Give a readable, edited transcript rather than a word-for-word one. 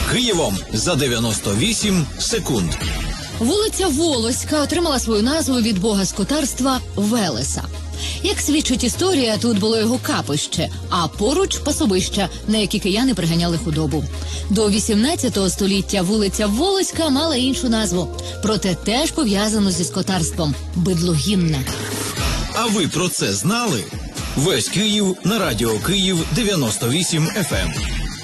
Києвом за 98 секунд. Вулиця Волоська отримала свою назву від бога скотарства Велеса. Як свідчить історія, тут було його капище, а поруч пасовища, на які кияни приганяли худобу. До 18 століття вулиця Волоська мала іншу назву, проте теж пов'язану зі скотарством – Бидлогінна. А ви про це знали? Весь Київ на радіо Київ 98 FM.